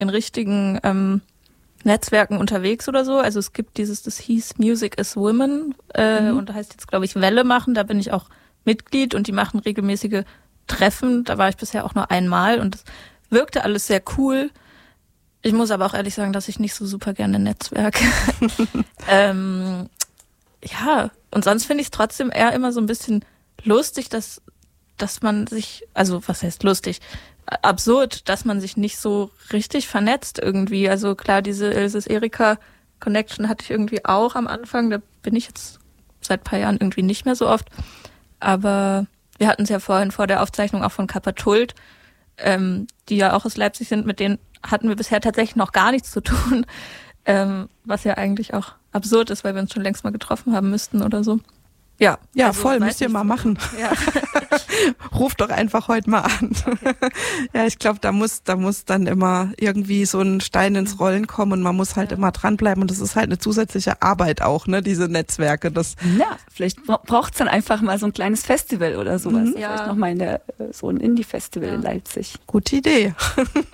in richtigen Netzwerken unterwegs oder so. Also es gibt das hieß Music is Women und da heißt jetzt, glaube ich, Welle machen. Da bin ich auch Mitglied und die machen regelmäßige Treffen. Da war ich bisher auch nur einmal und das wirkte alles sehr cool. Ich muss aber auch ehrlich sagen, dass ich nicht so super gerne netzwerke. Ja, und sonst finde ich es trotzdem eher immer so ein bisschen lustig, dass man sich, also was heißt lustig, absurd, dass man sich nicht so richtig vernetzt irgendwie. Also klar, diese Ilses Erika Connection hatte ich irgendwie auch am Anfang. Da bin ich jetzt seit ein paar Jahren irgendwie nicht mehr so oft. Aber wir hatten es ja vorhin vor der Aufzeichnung auch von Kappa Tult, die ja auch aus Leipzig sind. Mit denen hatten wir bisher tatsächlich noch gar nichts zu tun. Was ja eigentlich auch absurd ist, weil wir uns schon längst mal getroffen haben müssten oder so. Ja, also, voll, müsst ihr mal machen. Ja. Ruf doch einfach heute mal an. Okay. Ja, ich glaube, da muss dann immer irgendwie so ein Stein ins Rollen kommen und man muss halt immer dranbleiben und das ist halt eine zusätzliche Arbeit auch, ne, diese Netzwerke. Ja, vielleicht braucht's dann einfach mal so ein kleines Festival oder sowas. Vielleicht nochmal so ein Indie-Festival in Leipzig. Gute Idee.